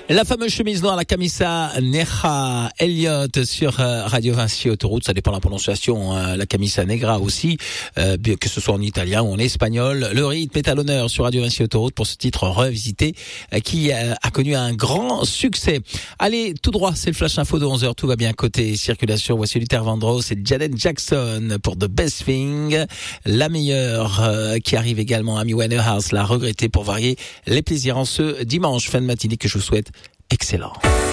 La fameuse chemise noire, la camisa negra, Elliott sur Radio Vinci Autoroute, ça dépend de la prononciation, la camisa negra aussi, que ce soit en italien ou en espagnol. Le rythme est à l'honneur sur Radio Vinci Autoroute pour ce titre revisité qui a connu un grand succès. Allez, tout droit, c'est le Flash Info de 11h, tout va bien côté circulation. Voici Luther Vandross et Janet Jackson pour The Best Thing. La meilleure qui arrive également, Amy Winehouse l'a regretté pour varier les plaisirs en ce dimanche fin de matinée que je vous souhaite excellent.